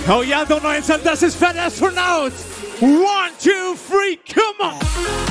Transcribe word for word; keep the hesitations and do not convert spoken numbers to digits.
Oh ja, Donner, das ist Fat Astronaut. One, two, three, come on.